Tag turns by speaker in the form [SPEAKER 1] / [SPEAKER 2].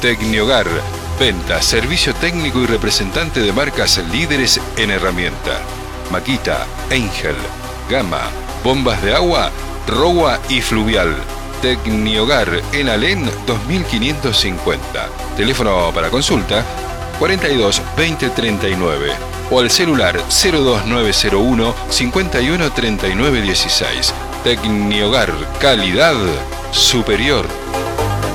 [SPEAKER 1] Tecniogar, venta, servicio técnico y representante de marcas líderes en herramienta. Makita, Angel, Gama, bombas de agua, Rowa y Fluvial. Tecniogar en Alén 2550. Teléfono para consulta 42 20 39 o al celular 02901 51 39 16. Tecniogar, calidad superior.